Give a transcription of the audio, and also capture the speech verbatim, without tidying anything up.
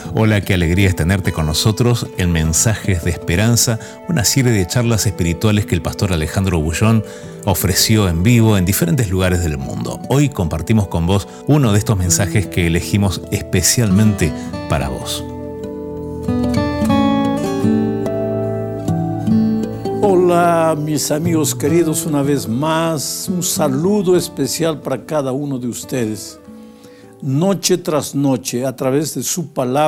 Hola, qué alegría es tenerte con nosotros en Mensajes de Esperanza, una serie de charlas espirituales que el pastor Alejandro Bullón ofreció en vivo en diferentes lugares del mundo. Hoy compartimos con vos uno de estos mensajes que elegimos especialmente para vos. Hola mis amigos queridos, una vez más un saludo especial para cada uno de ustedes. Noche tras noche, a través de su palabra,